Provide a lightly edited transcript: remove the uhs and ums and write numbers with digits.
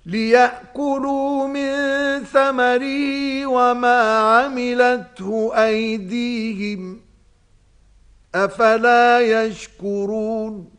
ليأكلوا من ثمره وما عملته أيديهم أفلا يشكرون